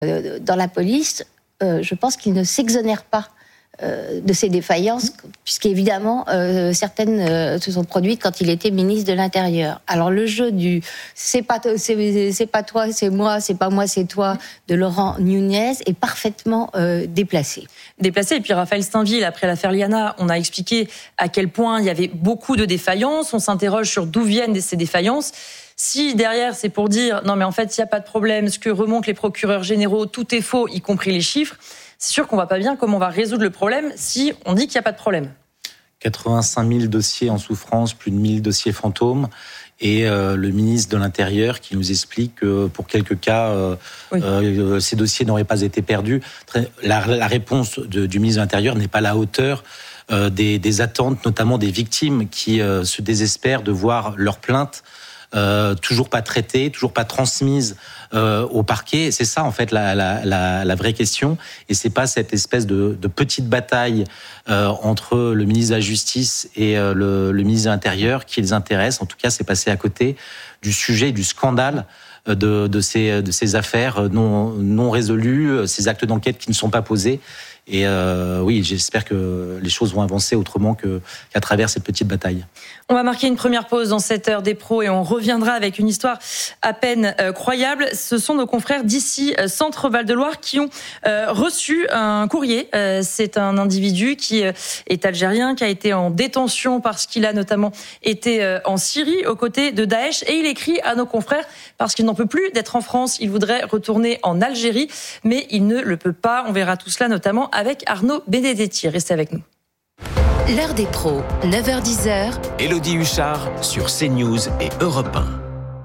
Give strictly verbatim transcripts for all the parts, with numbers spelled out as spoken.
Euh, dans la police, euh, je pense qu'ils ne s'exonèrent pas euh, de ces défaillances, puisqu'évidemment, euh, certaines euh, se sont produites quand il était ministre de l'Intérieur. Alors le jeu du « c'est pas, to- c'est, c'est pas toi, c'est moi, c'est pas moi, c'est toi » de Laurent Nunez est parfaitement euh, déplacé. Déplacé. Et puis Raphaël Steinville, après l'affaire Liana, on a expliqué à quel point il y avait beaucoup de défaillances. On s'interroge sur d'où viennent ces défaillances. Si derrière, c'est pour dire « non mais en fait, il n'y a pas de problème, ce que remontent les procureurs généraux, tout est faux, y compris les chiffres », c'est sûr qu'on ne voit pas bien comment on va résoudre le problème si on dit qu'il n'y a pas de problème. quatre-vingt-cinq mille dossiers en souffrance, plus de mille dossiers fantômes, et euh, le ministre de l'Intérieur qui nous explique que pour quelques cas, euh, oui. euh, ces dossiers n'auraient pas été perdus. La, la réponse de, du ministre de l'Intérieur n'est pas à la hauteur euh, des, des attentes, notamment des victimes qui euh, se désespèrent de voir leurs plaintes Euh, toujours pas traitée, toujours pas transmise euh, au parquet. C'est ça en fait la, la, la, la vraie question. Et c'est pas cette espèce de, de petite bataille euh, entre le ministre de la Justice et euh, le, le ministre de l'Intérieur qui les intéresse. En tout cas, c'est passé à côté du sujet, du scandale de, de, ces, de ces affaires non, non résolues, ces actes d'enquête qui ne sont pas posés. Et euh, oui, j'espère que les choses vont avancer autrement que, qu'à travers cette petite bataille. On va marquer une première pause dans cette heure des pros et on reviendra avec une histoire à peine euh, croyable. Ce sont nos confrères d'ici, euh, Centre Val-de-Loire, qui ont euh, reçu un courrier. Euh, c'est un individu qui euh, est algérien, qui a été en détention parce qu'il a notamment été euh, en Syrie aux côtés de Daesh. Et il écrit à nos confrères parce qu'il n'en peut plus d'être en France. Il voudrait retourner en Algérie, mais il ne le peut pas. On verra tout cela notamment avec Arnaud Benedetti. Restez avec nous. L'heure des pros, neuf heures dix. Élodie Huchard sur CNews et Europe un.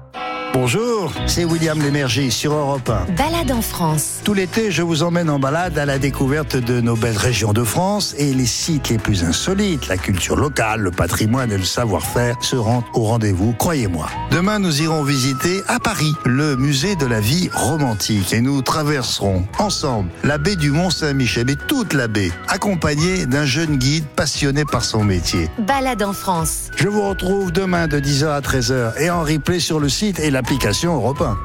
Bonjour, c'est William Lémergie sur Europe un. Balade en France. Tout l'été, je vous emmène en balade à la découverte de nos belles régions de France et les sites les plus insolites. La culture locale, le patrimoine et le savoir-faire seront au rendez-vous, croyez-moi. Demain, nous irons visiter à Paris le musée de la vie romantique et nous traverserons ensemble la baie du Mont-Saint-Michel et toute la baie, accompagnés d'un jeune guide passionné par son métier. Balade en France. Je vous retrouve demain de dix heures à treize heures et en replay sur le site et l'application Europe un.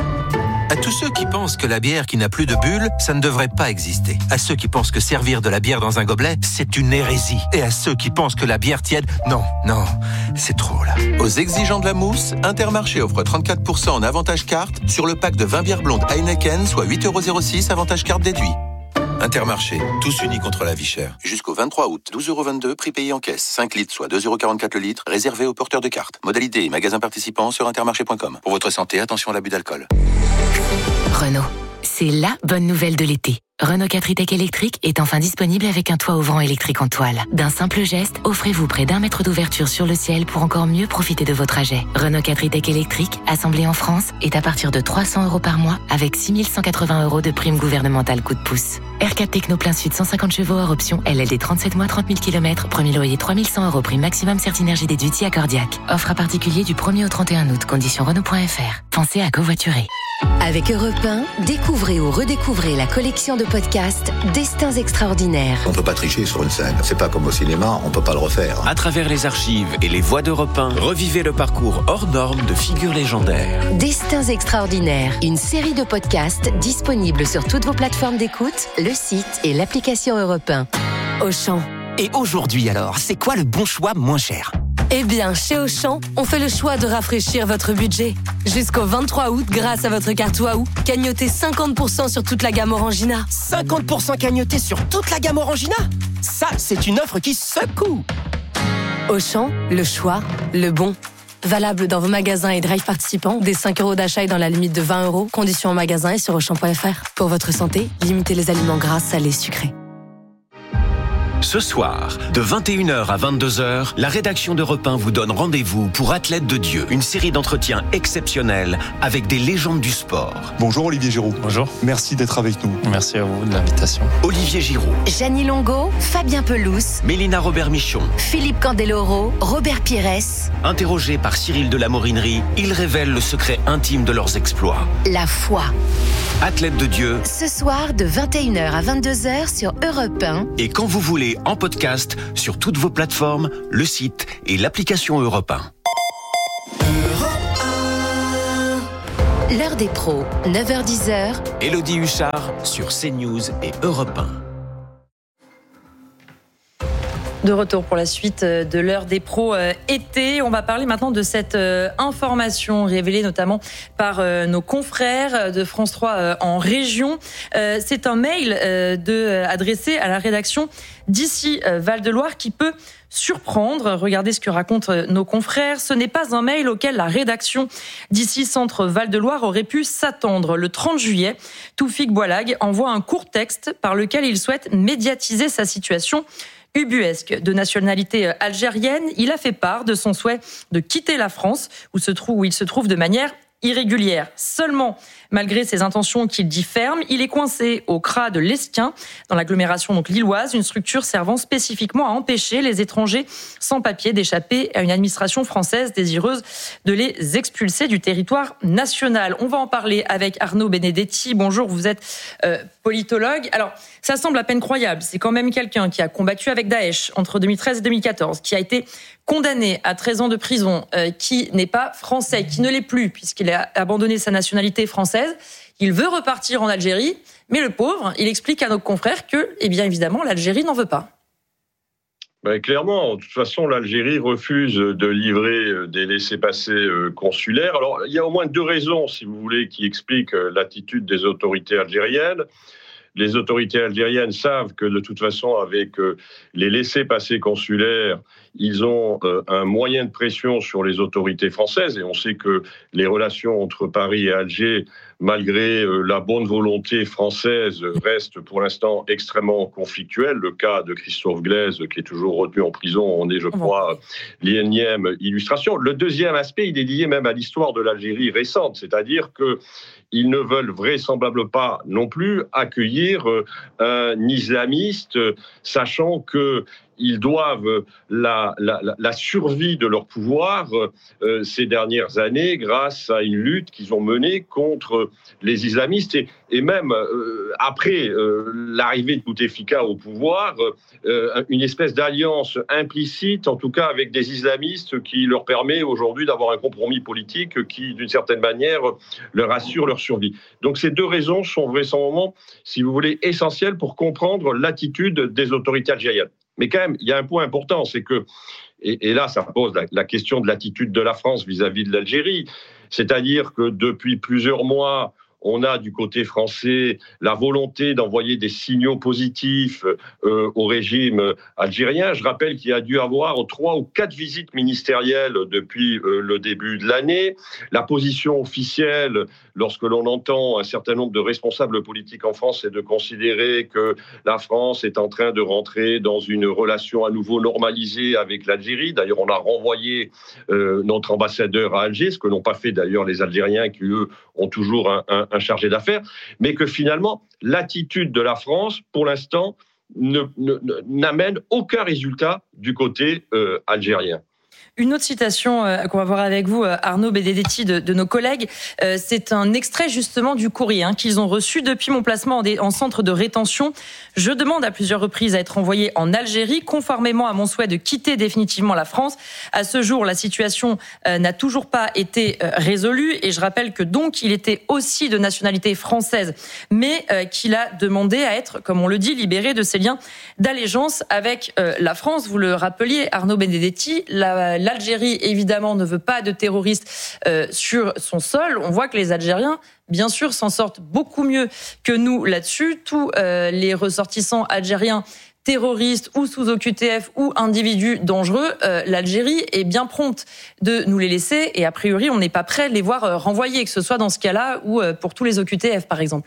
À tous ceux qui pensent que la bière qui n'a plus de bulles, ça ne devrait pas exister. À ceux qui pensent que servir de la bière dans un gobelet, c'est une hérésie. Et à ceux qui pensent que la bière tiède, non, non, c'est trop là. Aux exigeants de la mousse, Intermarché offre trente-quatre pour cent en avantage carte sur le pack de vingt bières blondes Heineken, soit huit euros zéro six avantage carte déduit. Intermarché, tous unis contre la vie chère. Jusqu'au vingt-trois août, douze euros vingt-deux, prix payé en caisse. cinq litres, soit deux euros quarante-quatre le litre, réservé aux porteurs de cartes. Modalité et magasins participants sur intermarché point com. Pour votre santé, attention à l'abus d'alcool. Renault, c'est la bonne nouvelle de l'été. Renault quatre e-Tech électrique est enfin disponible avec un toit ouvrant électrique en toile. D'un simple geste, offrez-vous près d'un mètre d'ouverture sur le ciel pour encore mieux profiter de vos trajets. Renault quatre e-Tech électrique, assemblé en France, est à partir de trois cents euros par mois avec six mille cent quatre-vingts euros de prime gouvernementale coup de pouce. R quatre Techno plein sud cent cinquante chevaux hors option, L L D trente-sept mois, trente mille kilomètres, premier loyer trois mille cent euros, prime maximum Certinergie déduit accordiaque. Offre à particulier du premier au trente et un août, conditions Renault point F R. Pensez à covoiturer. Avec Europe un, découvrez ou redécouvrez la collection de podcasts Destins extraordinaires. On peut pas tricher sur une scène. C'est pas comme au cinéma, on peut pas le refaire. À travers les archives et les voix d'Europe un, revivez le parcours hors norme de figures légendaires. Destins extraordinaires, une série de podcasts disponibles sur toutes vos plateformes d'écoute, le site et l'application Europe un. Auchan. Et aujourd'hui alors, c'est quoi le bon choix moins cher ? Eh bien, chez Auchan, on fait le choix de rafraîchir votre budget. Jusqu'au vingt-trois août, grâce à votre carte Waouh, cagnotez cinquante pour cent sur toute la gamme Orangina. cinquante pour cent cagnoté sur toute la gamme Orangina ? Ça, c'est une offre qui secoue. Auchan, le choix, le bon. Valable dans vos magasins et drive participants, dès cinq euros d'achat et dans la limite de vingt euros. Conditions en magasin et sur auchan point F R. Pour votre santé, limitez les aliments gras, salés, sucrés. Ce soir, de vingt et une heures à vingt-deux heures, la rédaction d'Europe un vous donne rendez-vous pour Athlètes de Dieu, une série d'entretiens exceptionnels avec des légendes du sport. Bonjour Olivier Giroud. Bonjour. Merci d'être avec nous. Merci à vous de l'invitation. Olivier Giroud. Jeannie Longo, Fabien Pelouse. Mélina Robert-Michon. Philippe Candeloro, Robert Pires. Interrogés par Cyril de la Morinerie, ils révèlent le secret intime de leurs exploits. La foi. Athlètes de Dieu. Ce soir, de vingt et une heures à vingt-deux heures sur Europe un. Et quand vous voulez, en podcast, sur toutes vos plateformes, le site et l'application Europe un. L'heure des pros, neuf heures dix. Élodie Huchard sur CNews et Europe un. De retour pour la suite de l'heure des pros euh, été. On va parler maintenant de cette euh, information révélée notamment par euh, nos confrères de France trois euh, en région. Euh, c'est un mail euh, de, euh, adressé à la rédaction d'ici euh, Val-de-Loire qui peut surprendre. Regardez ce que racontent nos confrères. Ce n'est pas un mail auquel la rédaction d'ici Centre Val-de-Loire aurait pu s'attendre. Le trente juillet, Toufik Boilag envoie un court texte par lequel il souhaite médiatiser sa situation ubuesque. De nationalité algérienne, il a fait part de son souhait de quitter la France, où, se trouve, où il se trouve de manière irrégulière. Seulement, malgré ses intentions qu'il dit fermes, il est coincé au C R A de l'Esquin, dans l'agglomération donc lilloise, une structure servant spécifiquement à empêcher les étrangers sans papier d'échapper à une administration française désireuse de les expulser du territoire national. On va en parler avec Arnaud Benedetti. Bonjour, vous êtes euh, politologue. Alors, ça semble à peine croyable. C'est quand même quelqu'un qui a combattu avec Daesh entre deux mille treize et deux mille quatorze, qui a été condamné à treize ans de prison, euh, qui n'est pas français, qui ne l'est plus puisqu'il a abandonné sa nationalité française. Il veut repartir en Algérie, mais le pauvre, il explique à nos confrères que, eh bien évidemment, l'Algérie n'en veut pas. Ben, clairement, de toute façon, l'Algérie refuse de livrer des laissez-passer consulaires. Alors, il y a au moins deux raisons, si vous voulez, qui expliquent l'attitude des autorités algériennes. Les autorités algériennes savent que de toute façon, avec les laissez-passer consulaires, ils ont un moyen de pression sur les autorités françaises. Et on sait que les relations entre Paris et Alger, malgré la bonne volonté française, restent pour l'instant extrêmement conflictuelles. Le cas de Christophe Glaise, qui est toujours retenu en prison, en est, je crois, l'énième illustration. Le deuxième aspect, il est lié même à l'histoire de l'Algérie récente, c'est-à-dire que ils ne veulent vraisemblablement pas non plus accueillir un islamiste, sachant que ils doivent la, la, la survie de leur pouvoir euh, ces dernières années grâce à une lutte qu'ils ont menée contre les islamistes. Et, et même euh, après euh, l'arrivée de Bouteflika au pouvoir, euh, une espèce d'alliance implicite, en tout cas avec des islamistes, qui leur permet aujourd'hui d'avoir un compromis politique qui, d'une certaine manière, leur assure leur survie. Donc ces deux raisons sont vraisemblablement, si vous voulez, essentielles pour comprendre l'attitude des autorités algériennes. Mais quand même, il y a un point important, c'est que, et, et là, ça pose la, la question de l'attitude de la France vis-à-vis de l'Algérie, c'est-à-dire que depuis plusieurs mois, on a du côté français la volonté d'envoyer des signaux positifs euh, au régime algérien. Je rappelle qu'il y a dû avoir trois ou quatre visites ministérielles depuis euh, le début de l'année. La position officielle, lorsque l'on entend un certain nombre de responsables politiques en France, c'est de considérer que la France est en train de rentrer dans une relation à nouveau normalisée avec l'Algérie. D'ailleurs, on a renvoyé euh, notre ambassadeur à Alger, ce que n'ont pas fait d'ailleurs les Algériens qui, eux, ont toujours un, un un chargé d'affaires, mais que finalement, l'attitude de la France, pour l'instant, ne, ne, n'amène aucun résultat du côté euh, algérien. Une autre citation euh, qu'on va voir avec vous, euh, Arnaud Benedetti, de, de nos collègues, euh, c'est un extrait justement du courrier hein, qu'ils ont reçu depuis mon placement en, dé, en centre de rétention. Je demande à plusieurs reprises à être envoyé en Algérie, conformément à mon souhait de quitter définitivement la France. À ce jour, la situation euh, n'a toujours pas été euh, résolue et je rappelle que donc il était aussi de nationalité française, mais euh, qu'il a demandé à être, comme on le dit, libéré de ses liens d'allégeance avec euh, la France. Vous le rappeliez, Arnaud Benedetti, la L'Algérie, évidemment, ne veut pas de terroristes euh, sur son sol. On voit que les Algériens, bien sûr, s'en sortent beaucoup mieux que nous là-dessus. Tous euh, les ressortissants algériens terroristes ou sous O Q T F ou individus dangereux, euh, l'Algérie est bien prompte de nous les laisser. Et a priori, on n'est pas prêt de les voir euh, renvoyer, que ce soit dans ce cas-là ou euh, pour tous les O Q T F, par exemple.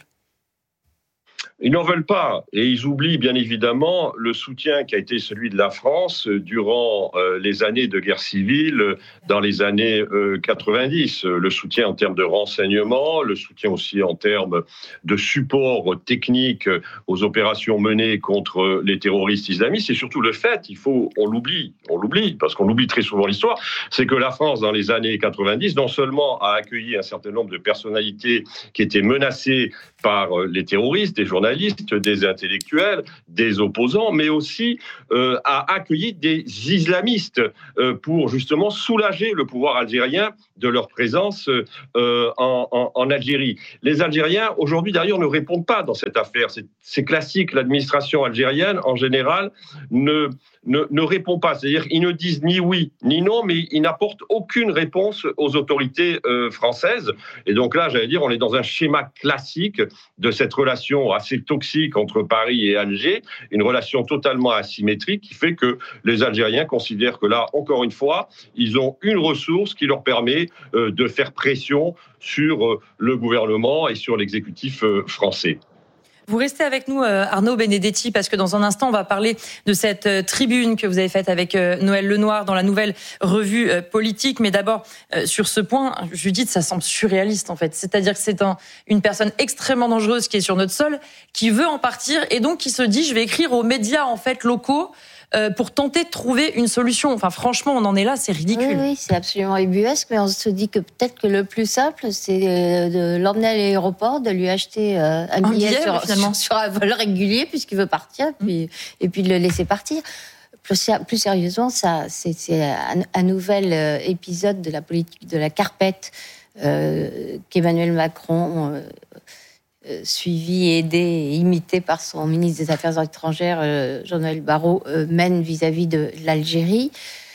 Ils n'en veulent pas et ils oublient bien évidemment le soutien qui a été celui de la France durant euh, les années de guerre civile, dans les années euh, quatre-vingt-dix. Le soutien en termes de renseignement, le soutien aussi en termes de support technique aux opérations menées contre les terroristes islamistes et surtout le fait, il faut, on l'oublie, on l'oublie parce qu'on oublie très souvent l'histoire, c'est que la France dans les années quatre-vingt-dix non seulement a accueilli un certain nombre de personnalités qui étaient menacées par les terroristes, des journalistes, des intellectuels, des opposants, mais aussi euh, a accueilli des islamistes euh, pour justement soulager le pouvoir algérien de leur présence euh, en, en, en Algérie. Les Algériens, aujourd'hui d'ailleurs, ne répondent pas dans cette affaire. C'est, c'est classique, l'administration algérienne, en général, ne, ne, ne répond pas. C'est-à-dire ils ne disent ni oui ni non, mais ils n'apportent aucune réponse aux autorités euh, françaises. Et donc là, j'allais dire, on est dans un schéma classique de cette relation assez toxique entre Paris et Alger, une relation totalement asymétrique qui fait que les Algériens considèrent que là, encore une fois, ils ont une ressource qui leur permet euh, de faire pression sur euh, le gouvernement et sur l'exécutif euh, français. Vous restez avec nous, Arnaud Benedetti, parce que dans un instant, on va parler de cette tribune que vous avez faite avec Noël Lenoir dans la nouvelle revue politique. Mais d'abord, sur ce point, Judith, ça semble surréaliste, en fait. C'est-à-dire que c'est un, une personne extrêmement dangereuse qui est sur notre sol, qui veut en partir et donc qui se dit, je vais écrire aux médias, en fait, locaux, pour tenter de trouver une solution. Enfin, franchement, on en est là, c'est ridicule. Oui, oui, c'est absolument ubuesque, mais on se dit que peut-être que le plus simple, c'est de l'emmener à l'aéroport, de lui acheter un, un billet, billet sur, sur, sur un vol régulier, puisqu'il veut partir, puis, et puis de le laisser partir. Plus, plus sérieusement, ça, c'est, c'est un, un nouvel épisode de la politique de la carpette euh, qu'Emmanuel Macron... Euh, Euh, suivi, aidé et imité par son ministre des Affaires étrangères, euh, Jean-Noël Barrot, euh, mène vis-à-vis de l'Algérie.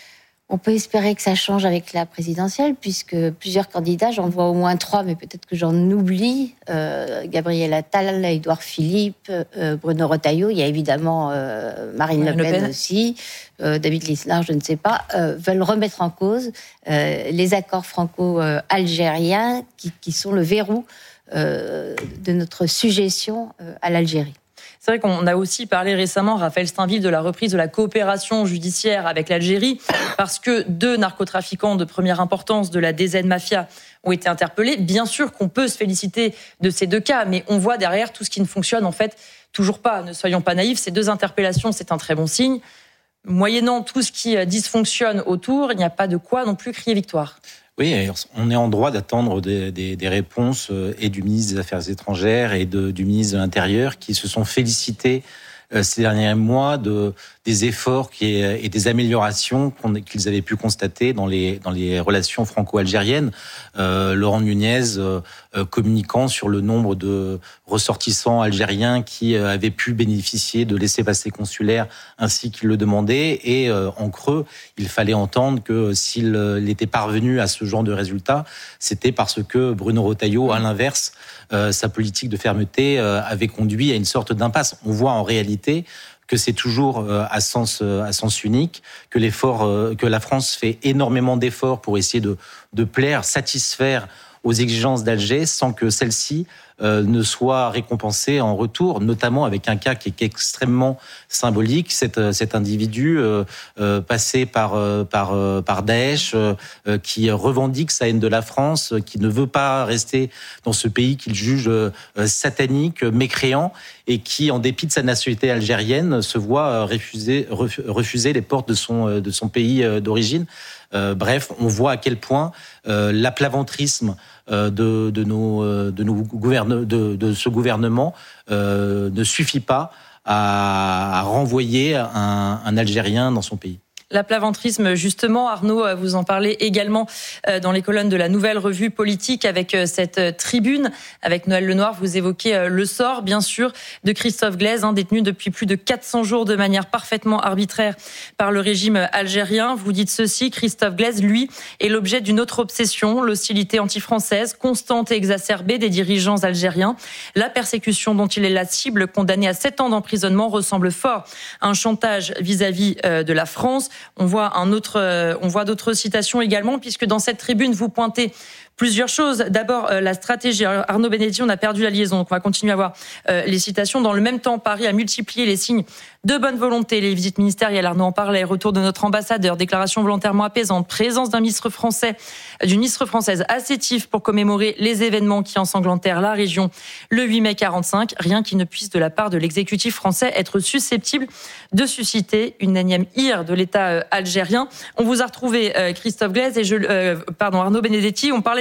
On peut espérer que ça change avec la présidentielle, puisque plusieurs candidats, j'en vois au moins trois, mais peut-être que j'en oublie, euh, Gabriel Attal, Édouard Philippe, euh, Bruno Retailleau, il y a évidemment euh, Marine Le Pen, Le Pen aussi, euh, David Lisnard, je ne sais pas, euh, veulent remettre en cause euh, les accords franco-algériens qui, qui sont le verrou Euh, de notre suggestion euh, à l'Algérie. C'est vrai qu'on a aussi parlé récemment, Raphaël Steinville, de la reprise de la coopération judiciaire avec l'Algérie, parce que deux narcotrafiquants de première importance de la D Z Mafia ont été interpellés. Bien sûr qu'on peut se féliciter de ces deux cas, mais on voit derrière tout ce qui ne fonctionne en fait toujours pas. Ne soyons pas naïfs, ces deux interpellations, c'est un très bon signe. Moyennant tout ce qui dysfonctionne autour, il n'y a pas de quoi non plus crier victoire. Oui, on est en droit d'attendre des, des, des réponses et du ministre des Affaires étrangères et de, du ministre de l'Intérieur qui se sont félicités ces derniers mois de, des efforts qui, et des améliorations qu'ils avaient pu constater dans les, dans les relations franco-algériennes. Euh, Laurent Nunez euh, communiquant sur le nombre de ressortissants algériens qui euh, avaient pu bénéficier de laissez-passer consulaires ainsi qu'ils le demandaient. Et euh, en creux, il fallait entendre que s'il euh, était parvenu à ce genre de résultats, c'était parce que Bruno Retailleau, à l'inverse, euh, sa politique de fermeté euh, avait conduit à une sorte d'impasse. On voit en réalité que c'est toujours à sens à sens unique, que l'effort, que la France fait énormément d'efforts pour essayer de de plaire, satisfaire aux exigences d'Alger, sans que celles-ci euh, ne soient récompensées en retour, notamment avec un cas qui est extrêmement symbolique, cet, cet individu euh, euh, passé par euh, par euh, par Daesh, euh, qui revendique sa haine de la France, qui ne veut pas rester dans ce pays qu'il juge euh, satanique, mécréant, et qui, en dépit de sa nationalité algérienne, se voit refuser refuser les portes de son de son pays d'origine. Euh, bref, on voit à quel point euh, l'aplaventrisme euh, de, de, nos, de, nos gouverne, de, de ce gouvernement euh, ne suffit pas à, à renvoyer un, un Algérien dans son pays. L'aplaventrisme, justement, Arnaud, vous en parlez également dans les colonnes de la nouvelle revue politique avec cette tribune. Avec Noël Lenoir, vous évoquez le sort, bien sûr, de Christophe Glaise, hein, détenu depuis plus de quatre cents jours de manière parfaitement arbitraire par le régime algérien. Vous dites ceci, Christophe Glaise, lui, est l'objet d'une autre obsession, l'hostilité anti-française, constante et exacerbée des dirigeants algériens. La persécution dont il est la cible, condamné à sept ans d'emprisonnement, ressemble fort à un chantage vis-à-vis de la France. On voit un autre, on voit d'autres citations également, puisque dans cette tribune, vous pointez plusieurs choses. D'abord, la stratégie. Arnaud Benedetti, on a perdu la liaison, donc on va continuer à voir les citations. Dans le même temps, Paris a multiplié les signes de bonne volonté, les visites ministérielles. Arnaud en parlait, retour de notre ambassadeur, déclaration volontairement apaisante, présence d'un ministre français, d'une ministre française à Sétif pour commémorer les événements qui ensanglantèrent la région le huit mai quarante-cinq. Rien qui ne puisse, de la part de l'exécutif français, être susceptible de susciter une énième ire de l'État algérien. On vous a retrouvé, Christophe Glaise et je, euh, pardon, Arnaud Benedetti. On parlait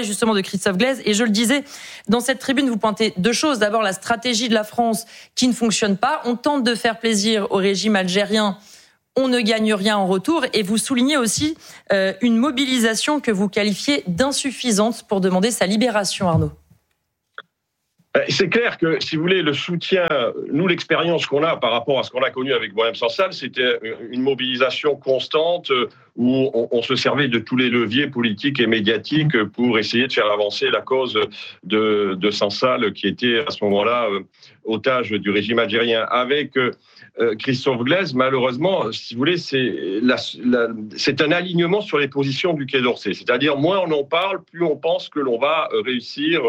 justement de Christophe Glaise. Et je le disais, dans cette tribune, vous pointez deux choses. D'abord, la stratégie de la France qui ne fonctionne pas. On tente de faire plaisir au régime algérien. On ne gagne rien en retour. Et vous soulignez aussi euh, une mobilisation que vous qualifiez d'insuffisante pour demander sa libération, Arnaud. C'est clair que, si vous voulez, le soutien, nous, l'expérience qu'on a par rapport à ce qu'on a connu avec Boualem Sansal, c'était une mobilisation constante où on, on se servait de tous les leviers politiques et médiatiques pour essayer de faire avancer la cause de, de Sansal, qui était à ce moment-là euh, otage du régime algérien. Avec euh, Christophe Glaise, malheureusement, si vous voulez, c'est, la, la, c'est un alignement sur les positions du Quai d'Orsay. C'est-à-dire, moins on en parle, plus on pense que l'on va réussir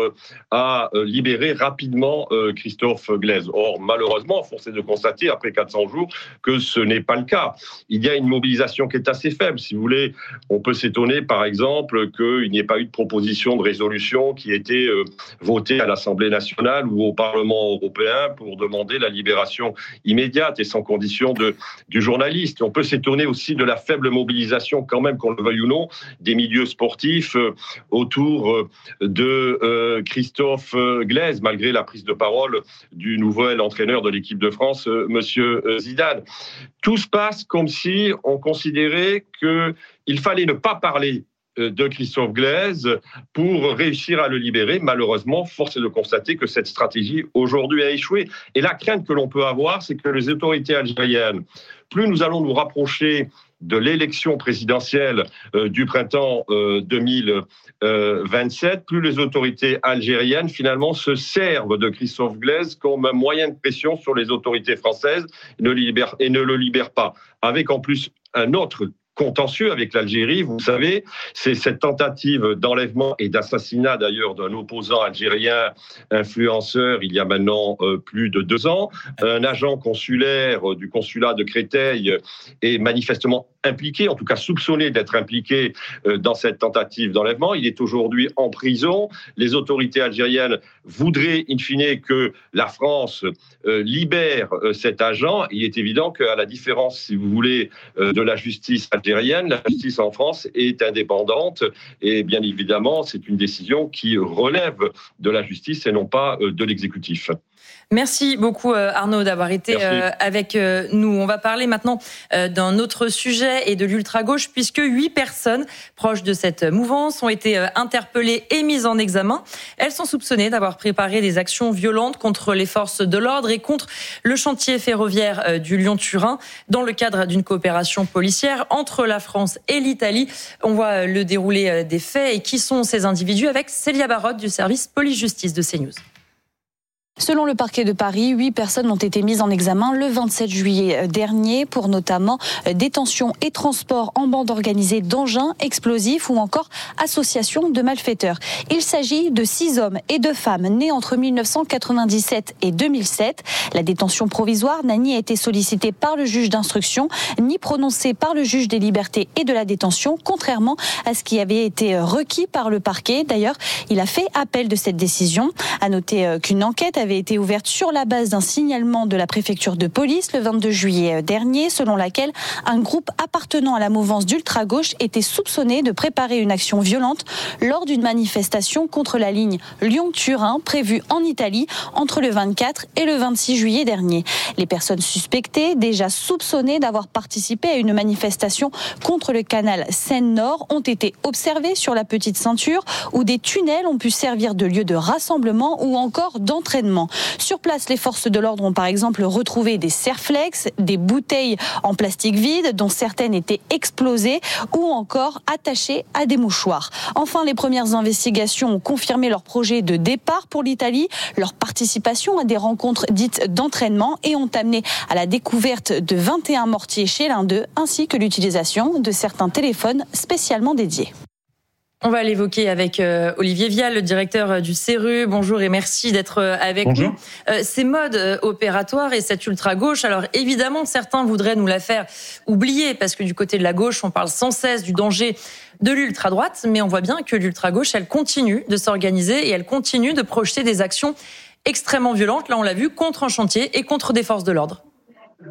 à libérer rapidement euh, Christophe Glaise. Or, malheureusement, force est de constater, après quatre cents jours, que ce n'est pas le cas. Il y a une mobilisation qui est assez faible. Si vous voulez, on peut s'étonner, par exemple, qu'il n'y ait pas eu de proposition de résolution qui ait été euh, votée à l'Assemblée nationale ou au Parlement européen pour demander la libération immédiate et sans condition de, du journaliste. On peut s'étonner aussi de la faible mobilisation, quand même, qu'on le veuille ou non, des milieux sportifs euh, autour euh, de euh, Christophe euh, Glaise, malgré la prise de parole du nouvel entraîneur de l'équipe de France, euh, Monsieur Zidane. Tout se passe comme si on considérait qu'il fallait ne pas parler de Christophe Glaise pour réussir à le libérer. Malheureusement, force est de constater que cette stratégie aujourd'hui a échoué. Et la crainte que l'on peut avoir, c'est que les autorités algériennes, plus nous allons nous rapprocher de l'élection présidentielle euh, du printemps euh, deux mille vingt-sept, plus les autorités algériennes finalement se servent de Christophe Glaise comme un moyen de pression sur les autorités françaises et ne, libèrent, et ne le libèrent pas. Avec en plus un autre contentieux avec l'Algérie, vous savez, c'est cette tentative d'enlèvement et d'assassinat d'ailleurs d'un opposant algérien influenceur il y a maintenant euh, plus de deux ans. Un agent consulaire euh, du consulat de Créteil est manifestement impliqué, en tout cas soupçonné d'être impliqué euh, dans cette tentative d'enlèvement. Il est aujourd'hui en prison. Les autorités algériennes voudraient in fine que la France euh, libère euh, cet agent. Il est évident qu'à la différence, si vous voulez, euh, de la justice algérienne, la justice en France est indépendante et bien évidemment, c'est une décision qui relève de la justice et non pas de l'exécutif. Merci beaucoup Arnaud d'avoir été Merci. avec nous. On va parler maintenant d'un autre sujet et de l'ultra-gauche puisque huit personnes proches de cette mouvance ont été interpellées et mises en examen. Elles sont soupçonnées d'avoir préparé des actions violentes contre les forces de l'ordre et contre le chantier ferroviaire du Lyon-Turin dans le cadre d'une coopération policière entre la France et l'Italie. On voit le déroulé des faits et qui sont ces individus avec Célia Barotte du service police-justice de CNews. Selon le parquet de Paris, huit personnes ont été mises en examen le vingt-sept juillet dernier pour notamment détention et transport en bande organisée d'engins explosifs ou encore association de malfaiteurs. Il s'agit de six hommes et deux femmes nés entre mille neuf cent quatre-vingt-dix-sept et deux mille sept. La détention provisoire n'a ni été sollicitée par le juge d'instruction ni prononcée par le juge des libertés et de la détention, contrairement à ce qui avait été requis par le parquet. D'ailleurs, il a fait appel de cette décision. À noter qu'une enquête avait été ouverte sur la base d'un signalement de la préfecture de police le vingt-deux juillet dernier, selon laquelle un groupe appartenant à la mouvance d'ultra-gauche était soupçonné de préparer une action violente lors d'une manifestation contre la ligne Lyon-Turin prévue en Italie entre le vingt-quatre et le vingt-six juillet dernier. Les personnes suspectées, déjà soupçonnées d'avoir participé à une manifestation contre le canal Seine-Nord, ont été observées sur la petite ceinture où des tunnels ont pu servir de lieu de rassemblement ou encore d'entraînement. Sur place, les forces de l'ordre ont par exemple retrouvé des serflex, des bouteilles en plastique vide dont certaines étaient explosées ou encore attachées à des mouchoirs. Enfin, les premières investigations ont confirmé leur projet de départ pour l'Italie, leur participation à des rencontres dites d'entraînement et ont amené à la découverte de vingt et un mortiers chez l'un d'eux ainsi que l'utilisation de certains téléphones spécialement dédiés. On va l'évoquer avec euh, Olivier Vial, le directeur du C R U. Bonjour et merci d'être avec Bonjour. nous. Euh, ces modes euh, opératoires et cette ultra-gauche, alors évidemment, certains voudraient nous la faire oublier parce que du côté de la gauche, on parle sans cesse du danger de l'ultra-droite, mais on voit bien que l'ultra-gauche, elle continue de s'organiser et elle continue de projeter des actions extrêmement violentes. Là, on l'a vu, contre un chantier et contre des forces de l'ordre.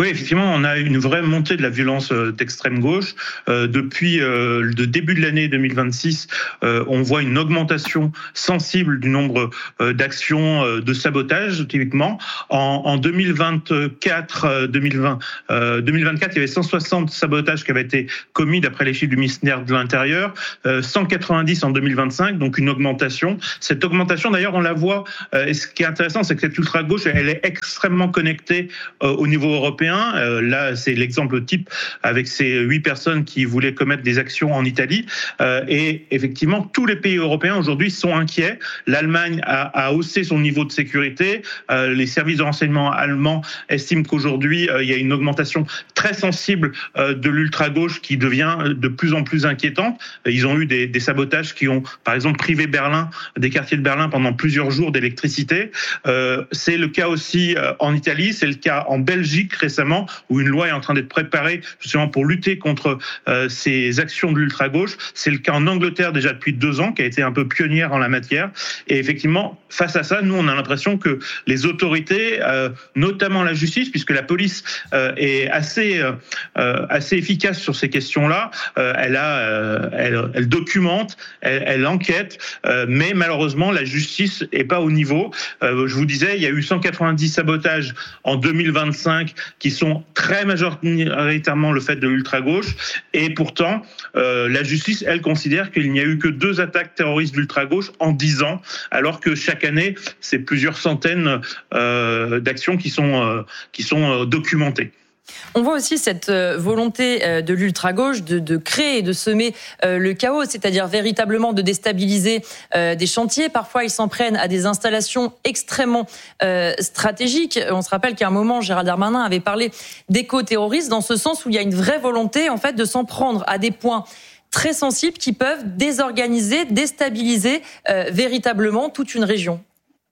Oui, effectivement, on a une vraie montée de la violence d'extrême gauche. Euh, depuis euh, le début de l'année deux mille vingt-six, euh, on voit une augmentation sensible du nombre euh, d'actions euh, de sabotage, typiquement. En, en deux mille vingt-quatre, deux mille vingt, euh, deux mille vingt-quatre, il y avait cent soixante sabotages qui avaient été commis d'après les chiffres du ministère de l'Intérieur, euh, cent quatre-vingt-dix en deux mille vingt-cinq, donc une augmentation. Cette augmentation, d'ailleurs, on la voit, euh, et ce qui est intéressant, c'est que cette ultra-gauche, elle est extrêmement connectée euh, au niveau européen. Euh, là, c'est l'exemple type avec ces huit personnes qui voulaient commettre des actions en Italie. Euh, et effectivement, tous les pays européens aujourd'hui sont inquiets. L'Allemagne a, a haussé son niveau de sécurité. Euh, les services de renseignement allemands estiment qu'aujourd'hui, euh, il y a une augmentation très sensible euh, de l'ultra-gauche qui devient de plus en plus inquiétante. Ils ont eu des, des sabotages qui ont, par exemple, privé Berlin, des quartiers de Berlin pendant plusieurs jours d'électricité. Euh, c'est le cas aussi euh, en Italie, c'est le cas en Belgique récemment, où une loi est en train d'être préparée justement pour lutter contre euh, ces actions de l'ultra-gauche. C'est le cas en Angleterre déjà depuis deux ans, qui a été un peu pionnière en la matière. Et effectivement, face à ça, nous, on a l'impression que les autorités, euh, notamment la justice, puisque la police euh, est assez, euh, assez efficace sur ces questions-là, euh, elle, a, euh, elle, elle documente, elle, elle enquête, euh, mais malheureusement, la justice n'est pas au niveau. Euh, je vous disais, il y a eu cent quatre-vingt-dix sabotages en deux mille vingt-cinq qui sont très majoritairement le fait de l'ultra-gauche. Et pourtant, euh, la justice, elle, considère qu'il n'y a eu que deux attaques terroristes d'ultra-gauche en dix ans, alors que chaque année, c'est plusieurs centaines euh, d'actions qui sont, euh, qui sont euh, documentées. On voit aussi cette volonté de l'ultra-gauche de, de créer et de semer le chaos, c'est-à-dire véritablement de déstabiliser des chantiers. Parfois, ils s'en prennent à des installations extrêmement stratégiques. On se rappelle qu'à un moment, Gérald Darmanin avait parlé d'éco-terroristes dans ce sens où il y a une vraie volonté en fait, de s'en prendre à des points très sensibles qui peuvent désorganiser, déstabiliser euh, véritablement toute une région.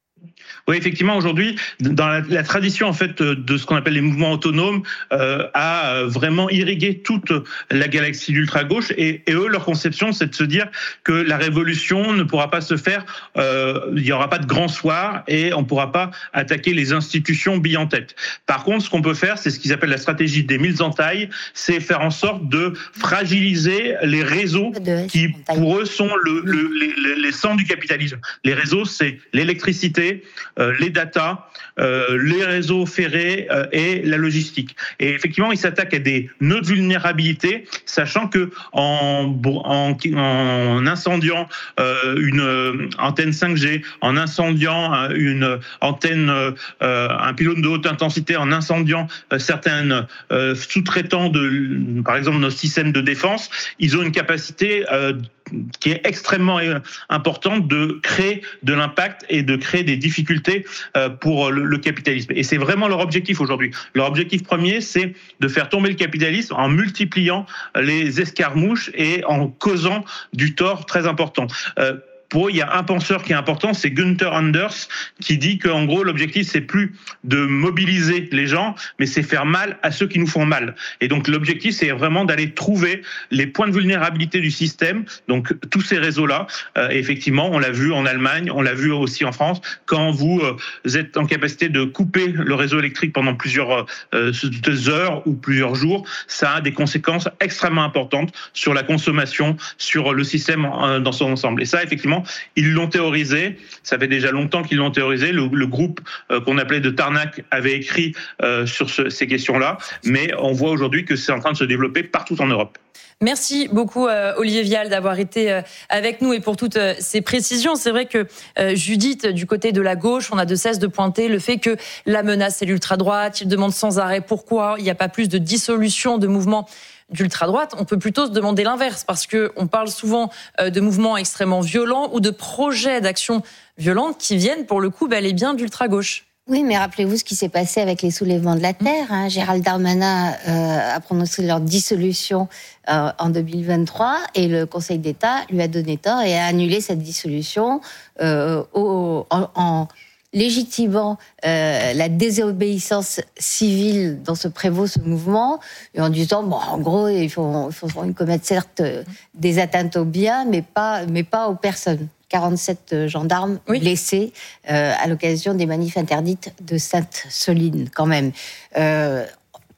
Oui, effectivement, aujourd'hui, dans la, la tradition en fait de ce qu'on appelle les mouvements autonomes, euh, a vraiment irrigué toute la galaxie d'ultra-gauche. Et, et eux, leur conception, c'est de se dire que la révolution ne pourra pas se faire, euh, il n'y aura pas de grand soir et on ne pourra pas attaquer les institutions billes en tête. Par contre, ce qu'on peut faire, c'est ce qu'ils appellent la stratégie des mille entailles, c'est faire en sorte de fragiliser les réseaux qui, pour eux, sont le, le, les, les centres du capitalisme. Les réseaux, c'est l'électricité, Euh, les data, euh, les réseaux ferrés euh, et la logistique. Et effectivement, ils s'attaquent à des nœuds de vulnérabilité, sachant que en, en, en incendiant euh, une antenne cinq G, en incendiant une antenne, euh, un pylône de haute intensité, en incendiant euh, certains euh, sous-traitants de, par exemple, nos systèmes de défense, ils ont une capacité euh, qui est extrêmement importante de créer de l'impact et de créer des difficultés pour le capitalisme. Et c'est vraiment leur objectif aujourd'hui. Leur objectif premier, c'est de faire tomber le capitalisme en multipliant les escarmouches et en causant du tort très important. Pour eux, il y a un penseur qui est important, c'est Günther Anders, qui dit qu'en gros, l'objectif, c'est plus de mobiliser les gens, mais c'est faire mal à ceux qui nous font mal. Et donc, l'objectif, c'est vraiment d'aller trouver les points de vulnérabilité du système, donc tous ces réseaux-là. Euh, et effectivement, on l'a vu en Allemagne, on l'a vu aussi en France, quand vous euh, êtes en capacité de couper le réseau électrique pendant plusieurs euh, heures ou plusieurs jours, ça a des conséquences extrêmement importantes sur la consommation, sur le système euh, dans son ensemble. Et ça, effectivement, ils l'ont théorisé, ça fait déjà longtemps qu'ils l'ont théorisé, le, le groupe euh, qu'on appelait de Tarnac avait écrit euh, sur ce, ces questions-là, mais on voit aujourd'hui que c'est en train de se développer partout en Europe. Merci beaucoup euh, Olivier Vial d'avoir été euh, avec nous et pour toutes euh, ces précisions. C'est vrai que euh, Judith, du côté de la gauche, on a de cesse de pointer le fait que la menace c'est l'ultra-droite. Il demande sans arrêt pourquoi il n'y a pas plus de dissolution de mouvements d'ultra-droite. On peut plutôt se demander l'inverse parce que on parle souvent de mouvements extrêmement violents ou de projets d'action violente qui viennent pour le coup bel et bien d'ultra-gauche. Oui, mais rappelez-vous ce qui s'est passé avec les soulèvements de la Terre. Hein. Gérald Darmanin euh, a prononcé leur dissolution euh, en deux mille vingt-trois et le Conseil d'État lui a donné tort et a annulé cette dissolution euh, au, en, en légitimant euh, la désobéissance civile dont se prévaut ce mouvement, et en disant bon, en gros, il faut, il faut commettre certes des atteintes aux biens, mais pas, mais pas aux personnes. quarante-sept gendarmes oui. blessés euh, à l'occasion des manifs interdites de Sainte-Soline, quand même. Euh,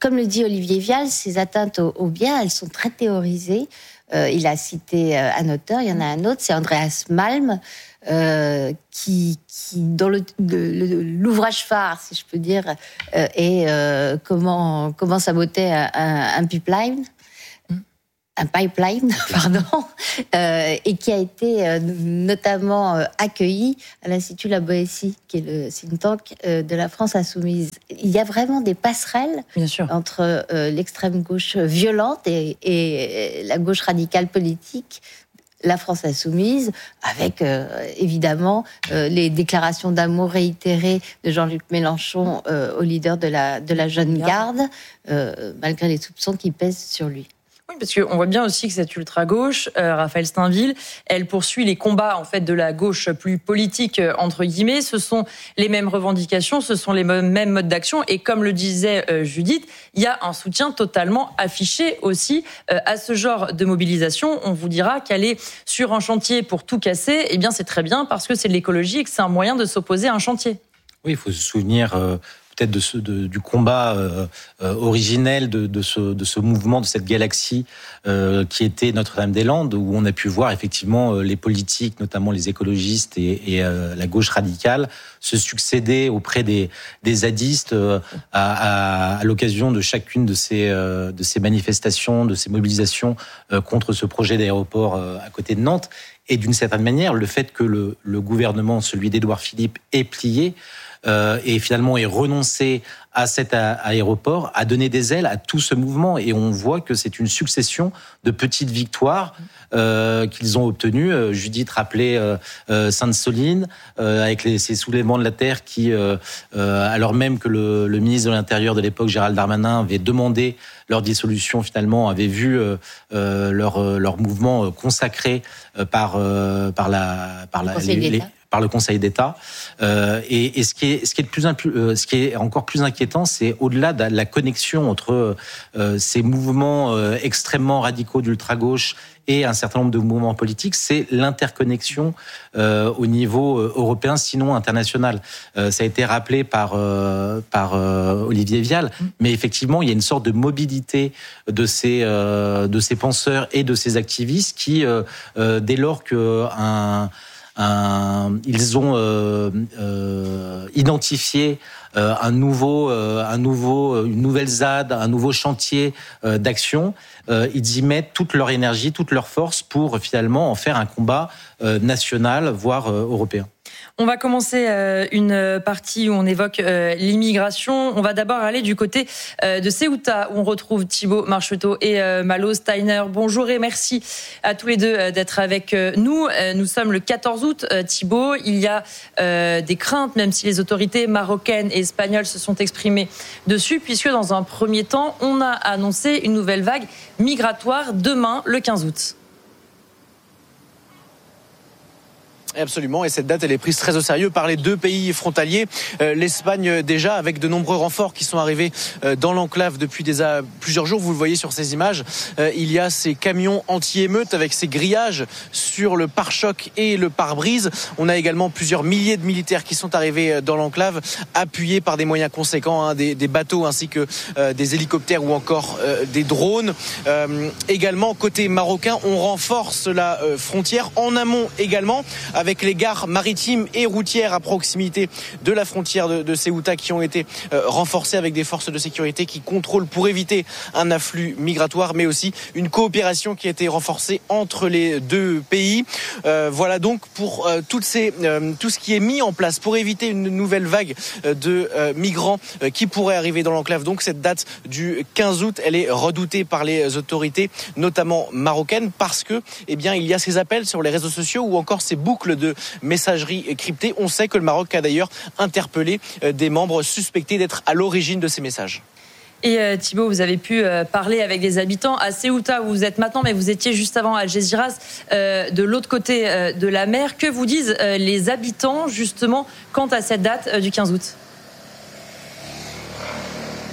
comme le dit Olivier Vial, ces atteintes aux, aux biens, elles sont très théorisées. Euh, il a cité euh, un auteur, il y en a un autre, c'est Andreas Malm, euh, qui, qui, dans le, le, l'ouvrage phare, si je peux dire, euh, est euh, comment, comment saboter un, un pipeline. un pipeline, pardon, euh, et qui a été euh, notamment euh, accueilli à l'Institut La Boétie, qui est le think tank euh, de la France insoumise. Il y a vraiment des passerelles Bien sûr. entre euh, l'extrême gauche violente et, et la gauche radicale politique, la France insoumise, avec euh, évidemment euh, les déclarations d'amour réitérées de Jean-Luc Mélenchon euh, au leader de la, de la jeune garde, euh, malgré les soupçons qui pèsent sur lui. Oui, parce qu'on voit bien aussi que cette ultra-gauche, euh, Raphaël Steinville, elle poursuit les combats en fait de la gauche plus politique, euh, entre guillemets. Ce sont les mêmes revendications, ce sont les mêmes modes d'action. Et comme le disait euh, Judith, il y a un soutien totalement affiché aussi euh, à ce genre de mobilisation. On vous dira qu'aller sur un chantier pour tout casser, eh bien c'est très bien parce que c'est de l'écologie et que c'est un moyen de s'opposer à un chantier. Oui, il faut se souvenir... Euh... peut-être de ce, de, du combat euh, euh, originel de, de, ce, de ce mouvement, de cette galaxie euh, qui était Notre-Dame-des-Landes, où on a pu voir effectivement euh, les politiques, notamment les écologistes et, et euh, la gauche radicale, se succéder auprès des, des zadistes euh, à, à, à l'occasion de chacune de ces, euh, de ces manifestations, de ces mobilisations euh, contre ce projet d'aéroport euh, à côté de Nantes. Et d'une certaine manière, le fait que le, le gouvernement, celui d'Édouard Philippe, ait plié, Euh, et finalement est renoncé à cet a- aéroport, a donné des ailes à tout ce mouvement. Et on voit que c'est une succession de petites victoires euh, qu'ils ont obtenues. Euh, Judith rappelait euh, euh, Sainte-Soline, euh, avec les, ces soulèvements de la terre qui, euh, euh, alors même que le, le ministre de l'Intérieur de l'époque, Gérald Darmanin, avait demandé leur dissolution, finalement, avait vu euh, euh, leur, leur mouvement consacré euh, par, euh, par la... Par la les, les, par le Conseil d'État. Euh, et, et ce qui est, ce qui est le plus, euh, ce qui est encore plus inquiétant, c'est au-delà de la connexion entre euh, ces mouvements euh, extrêmement radicaux d'ultra-gauche et un certain nombre de mouvements politiques, c'est l'interconnexion euh, au niveau européen, sinon international. Euh, ça a été rappelé par, euh, par euh, Olivier Vial, mais effectivement, il y a une sorte de mobilité de ces, euh, de ces penseurs et de ces activistes qui, euh, euh, dès lors qu'un Un, ils ont euh, euh, identifié euh, un nouveau, euh, un nouveau, une nouvelle Z A D, un nouveau chantier euh, d'action. Euh, ils y mettent toute leur énergie, toute leur force pour finalement en faire un combat euh, national, voire euh, européen. On va commencer une partie où on évoque l'immigration. On va d'abord aller du côté de Ceuta, où on retrouve Thibaut Marcheteau et Malo Steiner. Bonjour et merci à tous les deux d'être avec nous. Nous sommes le quatorze août, Thibaut. Il y a des craintes, même si les autorités marocaines et espagnoles se sont exprimées dessus, puisque dans un premier temps, on a annoncé une nouvelle vague migratoire demain, le quinze août. Absolument, et cette date elle est prise très au sérieux par les deux pays frontaliers. Euh, L'Espagne déjà, avec de nombreux renforts qui sont arrivés euh, dans l'enclave depuis des, euh, plusieurs jours. Vous le voyez sur ces images, euh, il y a ces camions anti-émeutes avec ces grillages sur le pare-choc et le pare-brise. On a également plusieurs milliers de militaires qui sont arrivés dans l'enclave, appuyés par des moyens conséquents, hein, des, des bateaux ainsi que euh, des hélicoptères ou encore euh, des drones. Euh, également, côté marocain, on renforce la euh, frontière en amont également, avec les gares maritimes et routières à proximité de la frontière de, de Ceuta qui ont été euh, renforcées avec des forces de sécurité qui contrôlent pour éviter un afflux migratoire, mais aussi une coopération qui a été renforcée entre les deux pays. Euh, voilà donc pour euh, toutes ces, euh, tout ce qui est mis en place pour éviter une nouvelle vague de euh, migrants euh, qui pourraient arriver dans l'enclave. Donc cette date du quinze août, elle est redoutée par les autorités, notamment marocaines, parce que eh bien, il y a ces appels sur les réseaux sociaux ou encore ces boucles de messagerie cryptée. On sait que le Maroc a d'ailleurs interpellé des membres suspectés d'être à l'origine de ces messages. Et euh, Thibaut, vous avez pu euh, parler avec des habitants à Ceuta où vous êtes maintenant, mais vous étiez juste avant à Algeciras, euh, de l'autre côté euh, de la mer. Que vous disent euh, les habitants justement quant à cette date euh, du quinze août ?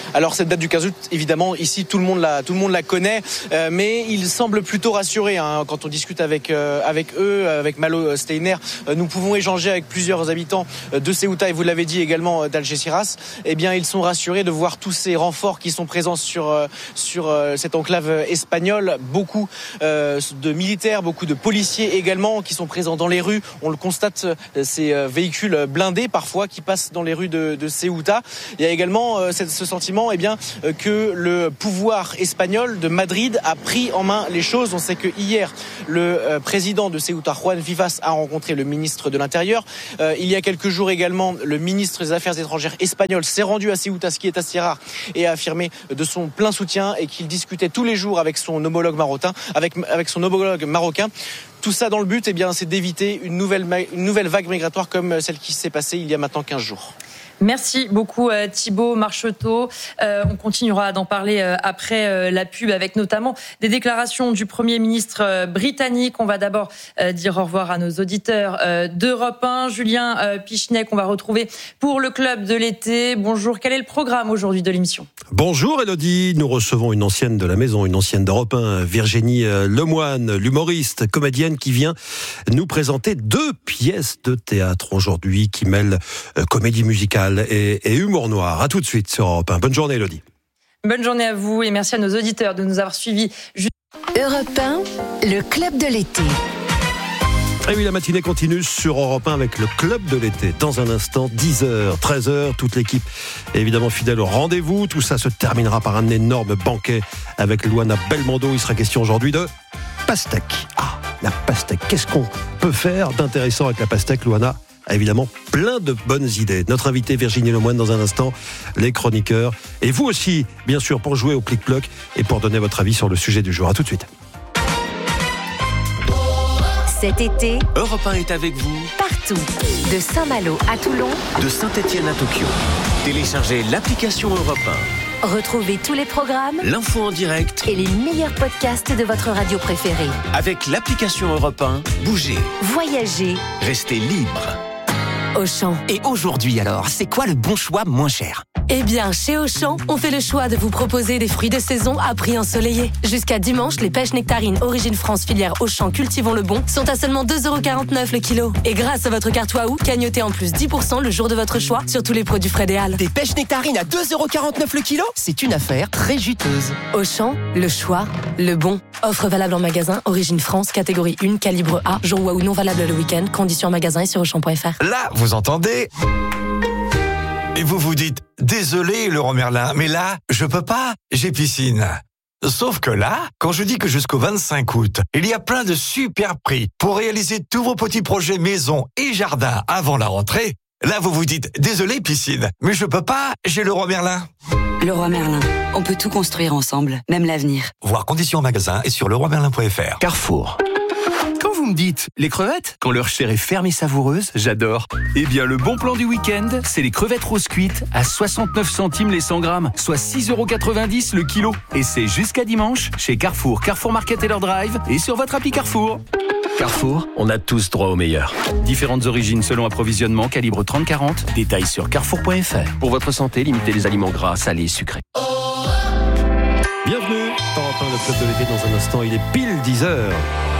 Alors cette date du quinze août, évidemment, ici tout le monde la, tout le monde la connaît, euh, mais ils semblent plutôt rassurés hein, quand on discute avec euh, avec eux, avec Malo Steiner. Euh, nous pouvons échanger avec plusieurs habitants de Ceuta et vous l'avez dit également d'Algeciras. Eh bien, ils sont rassurés de voir tous ces renforts qui sont présents sur euh, sur euh, cette enclave espagnole. Beaucoup euh, de militaires, beaucoup de policiers également qui sont présents dans les rues. On le constate, ces euh, véhicules blindés parfois qui passent dans les rues de, de Ceuta. Il y a également euh, ce sentiment, eh bien, euh, que le pouvoir espagnol de Madrid a pris en main les choses. On sait que hier, le euh, président de Ceuta, Juan Vivas, a rencontré le ministre de l'Intérieur. Euh, il y a quelques jours également, le ministre des Affaires étrangères espagnol s'est rendu à Ceuta, ce qui est assez rare, et a affirmé de son plein soutien et qu'il discutait tous les jours avec son homologue marocain, avec avec son homologue marocain. Tout ça dans le but, eh bien, c'est d'éviter une nouvelle une nouvelle vague migratoire comme celle qui s'est passée il y a maintenant quinze jours. Merci beaucoup Thibaut Marcheteau. Euh, on continuera d'en parler après euh, la pub avec notamment des déclarations du Premier ministre euh, britannique. On va d'abord euh, dire au revoir à nos auditeurs euh, d'Europe un. Julien euh, Pichenet qu'on va retrouver pour le club de l'été. Bonjour, quel est le programme aujourd'hui de l'émission ? Bonjour Elodie, nous recevons une ancienne de la maison, une ancienne d'Europe un, Virginie Lemoine, l'humoriste, comédienne qui vient nous présenter deux pièces de théâtre aujourd'hui qui mêlent euh, comédie musicale Et, et humour noir. À tout de suite sur Europe un. Bonne journée Elodie. Bonne journée à vous et merci à nos auditeurs de nous avoir suivis. Europe un, le club de l'été. Et oui, la matinée continue sur Europe un avec le club de l'été. Dans un instant, dix heures, treize heures, toute l'équipe est évidemment fidèle au rendez-vous. Tout ça se terminera par un énorme banquet avec Luana Belmondo. Il sera question aujourd'hui de pastèque. Ah, la pastèque. Qu'est-ce qu'on peut faire d'intéressant avec la pastèque, Luana ? Évidemment, plein de bonnes idées. Notre invité Virginie Lemoine dans un instant, les chroniqueurs. Et vous aussi, bien sûr, pour jouer au Plic-Ploc et pour donner votre avis sur le sujet du jour. À tout de suite. Cet été, Europe un est avec vous partout. De Saint-Malo à Toulon, de Saint-Étienne à Tokyo. Téléchargez l'application Europe un. Retrouvez tous les programmes, l'info en direct et les meilleurs podcasts de votre radio préférée. Avec l'application Europe un, bougez, voyagez, restez libre. Auchan. Et aujourd'hui alors, c'est quoi le bon choix moins cher ? Eh bien, chez Auchan, on fait le choix de vous proposer des fruits de saison à prix ensoleillé. Jusqu'à dimanche, les pêches nectarines Origine France filière Auchan Cultivons le Bon sont à seulement deux euros quarante-neuf le kilo. Et grâce à votre carte Waouh, cagnotez en plus dix pour cent le jour de votre choix sur tous les produits frais des Halles. Des pêches nectarines à deux euros quarante-neuf le kilo ? C'est une affaire très juteuse. Auchan, le choix, le bon. Offre valable en magasin, Origine France, catégorie un, calibre A, jour Waouh non valable le week-end, conditions en magasin et sur auchan point f r. Là, vous entendez ? Et vous vous dites, désolé Laurent Merlin, mais là, je peux pas, j'ai piscine. Sauf que là, quand je dis que jusqu'au vingt-cinq août, il y a plein de super prix pour réaliser tous vos petits projets maison et jardin avant la rentrée, là vous vous dites, désolé piscine, mais je peux pas, j'ai Leroy Merlin. Leroy Merlin, on peut tout construire ensemble, même l'avenir. Voir conditions en magasin et sur leroy merlin point f r. Carrefour. Quand vous me dites les crevettes, quand leur chair est ferme et savoureuse, j'adore. Eh bien, le bon plan du week-end, c'est les crevettes roses cuites à soixante-neuf centimes les cent grammes, soit six euros quatre-vingt-dix le kilo. Et c'est jusqu'à dimanche chez Carrefour, Carrefour Market et leur drive et sur votre appli Carrefour. Carrefour, on a tous droit au meilleur. Différentes origines selon approvisionnement, calibre trente quarante. Détails sur carrefour point f r. Pour votre santé, limitez les aliments gras, salés et sucrés. Bienvenue, Europe un, le club de l'été. Dans un instant, il est pile dix heures.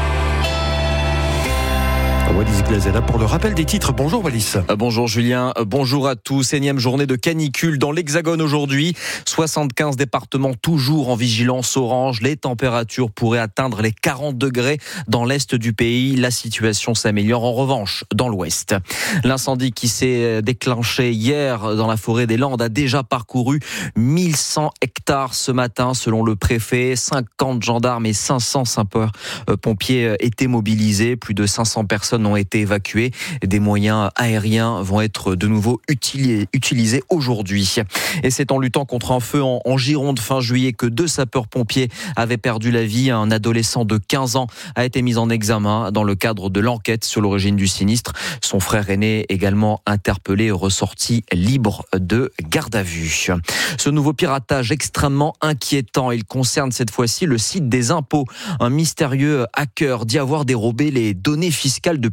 Wallis Glaze est là pour le rappel des titres. Bonjour Wallis. Bonjour Julien, bonjour à tous. Énième journée de canicule dans l'Hexagone aujourd'hui. soixante-quinze départements toujours en vigilance orange. Les températures pourraient atteindre les quarante degrés dans l'est du pays. La situation s'améliore en revanche dans l'ouest. L'incendie qui s'est déclenché hier dans la forêt des Landes a déjà parcouru mille cent hectares ce matin selon le préfet. cinquante gendarmes et cinq cents sapeurs-pompiers étaient mobilisés. Plus de cinq cents personnes ont été évacués. Des moyens aériens vont être de nouveau utilisés aujourd'hui. Et c'est en luttant contre un feu en, en Gironde fin juillet que deux sapeurs-pompiers avaient perdu la vie. Un adolescent de quinze ans a été mis en examen dans le cadre de l'enquête sur l'origine du sinistre. Son frère aîné également interpellé et ressorti libre de garde à vue. Ce nouveau piratage extrêmement inquiétant, il concerne cette fois-ci le site des impôts. Un mystérieux hacker dit avoir dérobé les données fiscales de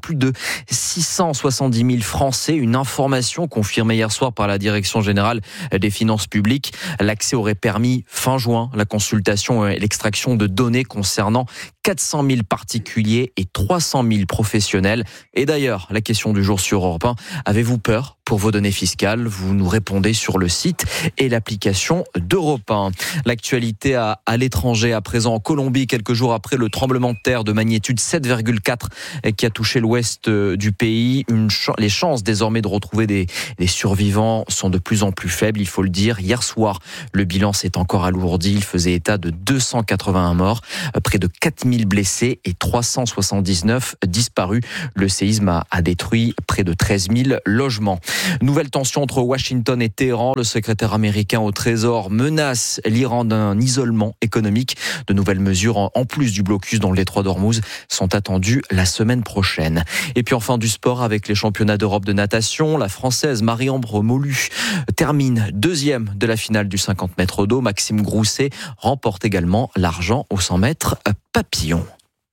plus de six cent soixante-dix mille Français. Une information confirmée hier soir par la Direction générale des finances publiques. L'accès aurait permis fin juin la consultation et l'extraction de données concernant quatre cent mille particuliers et trois cent mille professionnels. Et d'ailleurs, la question du jour sur Europe un, avez-vous peur pour vos données fiscales? Vous nous répondez sur le site et l'application d'Europe un. L'actualité à, à l'étranger, à présent en Colombie, quelques jours après le tremblement de terre de magnitude sept virgule quatre qui a touché l'ouest du pays. Une ch- les chances désormais de retrouver des, des survivants sont de plus en plus faibles, il faut le dire. Hier soir, le bilan s'est encore alourdi. Il faisait état de deux cent quatre-vingt-un morts, près de quatre mille blessés et trois cent soixante-dix-neuf disparus. Le séisme a, a détruit près de treize mille logements. Nouvelle tension entre Washington et Téhéran. Le secrétaire américain au Trésor menace l'Iran d'un isolement économique. De nouvelles mesures, en plus du blocus dans le détroit d'Ormuz, sont attendues la semaine prochaine. Et puis enfin du sport avec les championnats d'Europe de natation. La Française Marie-Ambre Molu termine deuxième de la finale du cinquante mètres d'eau. Maxime Grousset remporte également l'argent au cent mètres papillon.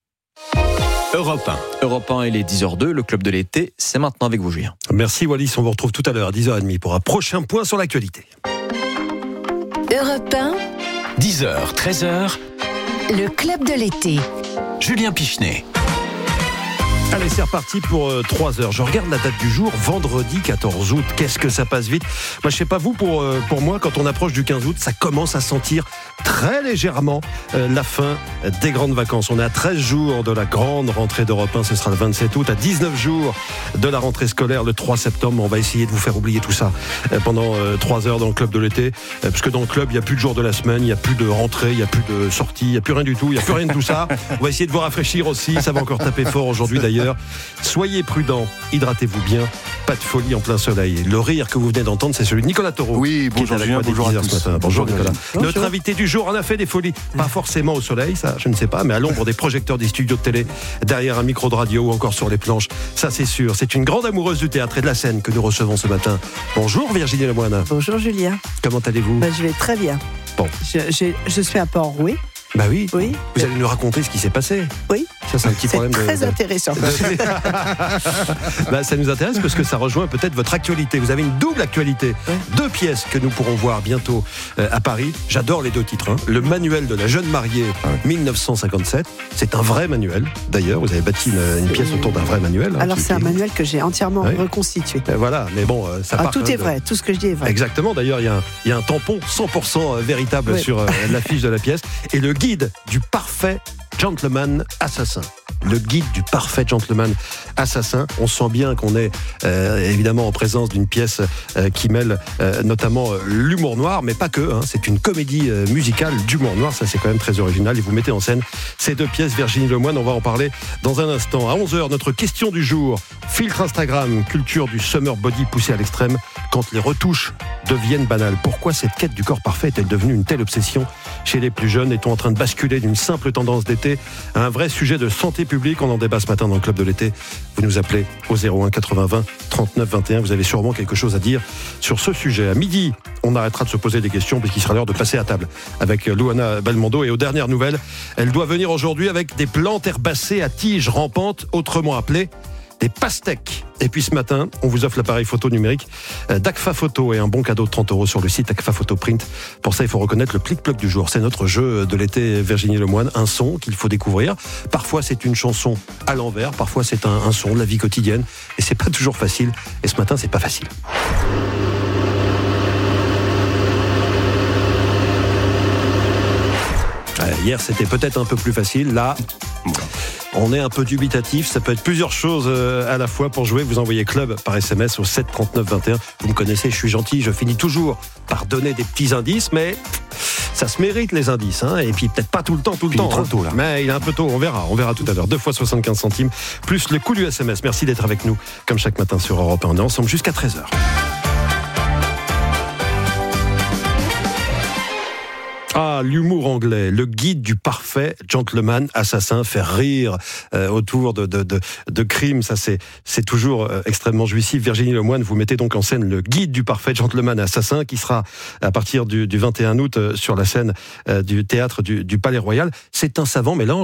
Europe un. Europe un, il est dix heures deux, le club de l'été, c'est maintenant avec vous, Julien. Merci Wallis, on vous retrouve tout à l'heure à dix heures trente pour un prochain point sur l'actualité. Europe un, dix heures, treize heures, le club de l'été. Julien Pichenet. Allez, c'est reparti pour euh, trois heures. Je regarde la date du jour, vendredi quatorze août. Qu'est-ce que ça passe vite. Moi, je sais pas vous, pour, euh, pour moi, quand on approche du quinze août, ça commence à sentir très légèrement euh, la fin des grandes vacances. On est à treize jours de la grande rentrée d'Europe un, ce sera le vingt-sept août, à dix-neuf jours de la rentrée scolaire, le trois septembre. On va essayer de vous faire oublier tout ça euh, pendant euh, trois heures dans le club de l'été, euh, parce que dans le club, il n'y a plus de jours de la semaine, il n'y a plus de rentrée, il n'y a plus de sortie, il n'y a plus rien du tout, il n'y a plus rien de tout ça. On va essayer de vous rafraîchir aussi, ça va encore taper fort aujourd'hui d'ailleurs. Soyez prudents, hydratez-vous bien, pas de folie en plein soleil. Le rire que vous venez d'entendre, c'est celui de Nicolas Taureau. Oui, bonjour Julien, bonjour à tous. Ce matin. Bonjour Nicolas. Bonjour. Notre invité du jour en a fait des folies, pas forcément au soleil, ça je ne sais pas, mais à l'ombre des projecteurs des studios de télé, derrière un micro de radio ou encore sur les planches, ça c'est sûr. C'est une grande amoureuse du théâtre et de la scène que nous recevons ce matin. Bonjour Virginie Lemoine. Bonjour Julien. Comment allez-vous? Bah, je vais très bien. Bon. Je, je, je suis un peu enrouée. Bah oui. Oui. Vous allez nous raconter ce qui s'est passé. Oui. Ça, c'est un petit c'est problème. très de, intéressant. De... bah, ça nous intéresse parce que ça rejoint peut-être votre actualité. Vous avez une double actualité. Oui. Deux pièces que nous pourrons voir bientôt euh, à Paris. J'adore les deux titres. Hein. Le manuel de la jeune mariée, oui. dix-neuf cent cinquante-sept. C'est un vrai manuel. D'ailleurs, vous avez bâti une, une pièce autour d'un vrai manuel. Hein, Alors, c'est un est... manuel que j'ai entièrement oui. reconstitué. Euh, voilà, mais bon, euh, ça ah, part. Tout est de... vrai. Tout ce que je dis est vrai. Exactement. D'ailleurs, il y, y a un tampon cent pour cent véritable oui. sur euh, l'affiche de la pièce. Et le guide du parfait gentleman assassin. Le guide du parfait gentleman assassin. On sent bien qu'on est euh, évidemment en présence d'une pièce euh, qui mêle euh, notamment euh, l'humour noir, mais pas que. Hein, c'est une comédie euh, musicale d'humour noir. Ça, c'est quand même très original. Et vous mettez en scène ces deux pièces. Virginie Lemoine, on va en parler dans un instant. À onze heures, notre question du jour. Filtre Instagram, culture du summer body poussé à l'extrême quand les retouches deviennent banales. Pourquoi cette quête du corps parfait est-elle devenue une telle obsession chez les plus jeunes? Est-on en train de basculer d'une simple tendance d'été à un vrai sujet de santé publique? On en débat ce matin dans le club de l'été. Vous nous appelez au zéro un quatre-vingts vingt trente-neuf vingt et un. Vous avez sûrement quelque chose à dire sur ce sujet. À midi, on arrêtera de se poser des questions puisqu'il sera l'heure de passer à table avec Louana Belmondo. Et aux dernières nouvelles, elle doit venir aujourd'hui avec des plantes herbacées à tiges rampantes, autrement appelées des pastèques. Et puis ce matin, on vous offre l'appareil photo numérique d'Agfa Photo et un bon cadeau de trente euros sur le site Agfa Photo Print. Pour ça, il faut reconnaître le plic-ploc du jour. C'est notre jeu de l'été, Virginie Lemoine. Un son qu'il faut découvrir. Parfois, c'est une chanson à l'envers. Parfois, c'est un, un son de la vie quotidienne. Et c'est pas toujours facile. Et ce matin, c'est pas facile. Hier, c'était peut-être un peu plus facile. Là, on est un peu dubitatif. Ça peut être plusieurs choses à la fois. Pour jouer, vous envoyez club par S M S au sept trente-neuf vingt et un. Vous me connaissez, je suis gentil. Je finis toujours par donner des petits indices, mais ça se mérite les indices. Hein. Et puis peut-être pas tout le temps, tout le puis temps. Il est trop tôt, là. Mais il est un peu tôt. On verra. On verra tout à l'heure. Deux fois soixante-quinze centimes, plus le coût du S M S. Merci d'être avec nous, comme chaque matin sur Europe un. On est ensemble jusqu'à treize heures. Ah, l'humour anglais, le guide du parfait gentleman assassin, faire rire euh, autour de, de, de, de crimes, ça c'est, c'est toujours euh, extrêmement jouissif. Virginie Lemoine, vous mettez donc en scène le guide du parfait gentleman assassin qui sera à partir du, du vingt et un août euh, sur la scène euh, du théâtre du, du Palais Royal. C'est un savant mélange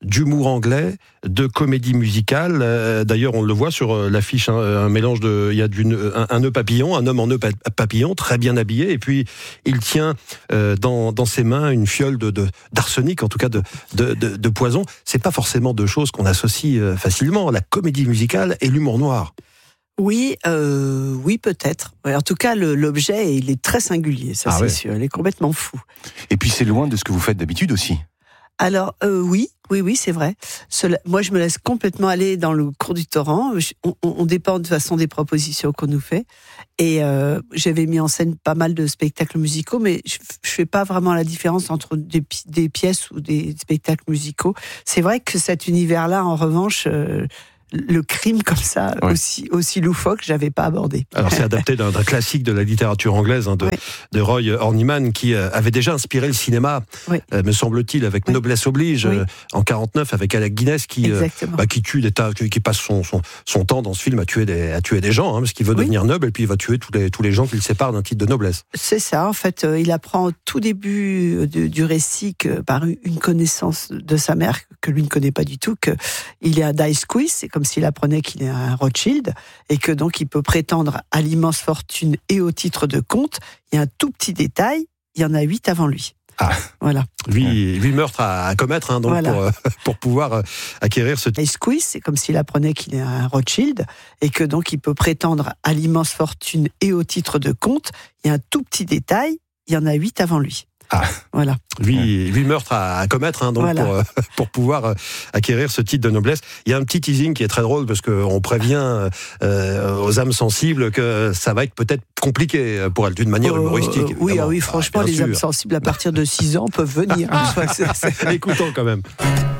d'humour anglais, de comédie musicale. Euh, d'ailleurs, on le voit sur euh, l'affiche, hein, un mélange de, il y a du, un, un nœud papillon, un homme en nœud pa- papillon, très bien habillé, et puis il tient euh, dans, dans ses mains une fiole de, de d'arsenic, en tout cas de, de, de, de poison. C'est pas forcément deux choses qu'on associe euh, facilement, la comédie musicale et l'humour noir. Oui, euh, oui peut-être. En tout cas, le, l'objet, il est très singulier, ça ah c'est ouais. sûr. Il est complètement fou. Et puis c'est loin de ce que vous faites d'habitude aussi. Alors euh, oui, oui, oui, c'est vrai. Cela, moi, je me laisse complètement aller dans le cours du torrent. Je, on, on dépend de toute façon des propositions qu'on nous fait. Et euh, j'avais mis en scène pas mal de spectacles musicaux, mais je, je fais pas vraiment la différence entre des, des pièces ou des spectacles musicaux. C'est vrai que cet univers-là, en revanche. Euh, le crime comme ça, oui. aussi, aussi loufoque, j'avais pas abordé. Alors c'est adapté d'un, d'un classique de la littérature anglaise, hein, de, oui. de Roy Horniman, qui euh, avait déjà inspiré le cinéma, oui. euh, me semble-t-il, avec oui. Noblesse oblige, oui. euh, en quarante-neuf, avec Alec Guinness, qui, euh, bah, qui tue des tas, qui, qui passe son, son, son temps dans ce film à tuer des, à tuer des gens, hein, parce qu'il veut oui. devenir noble, et puis il va tuer tous les, tous les gens qui le séparent d'un titre de noblesse. C'est ça, en fait, euh, il apprend au tout début de, du récit que, par une connaissance de sa mère, que lui ne connaît pas du tout, qu'il est un dice quiz, c'est comme s'il apprenait qu'il est un Rothschild et que donc il peut prétendre à l'immense fortune et au titre de comte. Il y a un tout petit détail, il y en a huit avant lui. Ah, voilà. Huit, huit meurtres à, à commettre, hein, donc voilà. pour, euh, pour pouvoir euh, acquérir ce. Dice quiz, c'est comme s'il apprenait qu'il est un Rothschild et que donc il peut prétendre à l'immense fortune et au titre de comte. Il y a un tout petit détail, il y en a huit avant lui. Ah, voilà. Huit, huit meurtres à, à commettre, hein, donc voilà. pour, euh, pour pouvoir euh, acquérir ce titre de noblesse. Il y a un petit teasing qui est très drôle parce qu'on prévient euh, aux âmes sensibles que ça va être peut-être compliqué pour elle d'une manière euh, humoristique. Oui, ah oui, franchement, ah, les sûr. âmes sensibles à partir de six ans peuvent venir. Écoutons quand même.